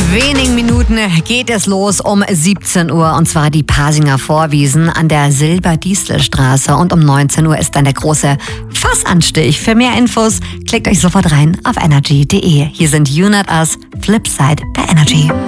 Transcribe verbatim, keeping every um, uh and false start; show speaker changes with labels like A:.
A: wenigen Minuten geht es los um siebzehn Uhr und zwar die Pasinger Vorwiesen an der Silber-Distel-Straße und um neunzehn Uhr ist dann der große Fassanstich. Für mehr Infos klickt euch sofort rein auf energy punkt de. Hier sind You Not Us, Flipside bei Energy.